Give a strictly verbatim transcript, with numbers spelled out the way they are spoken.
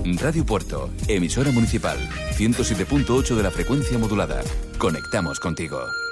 Radio Puerto, emisora municipal, ciento siete punto ocho de la frecuencia modulada. Conectamos contigo.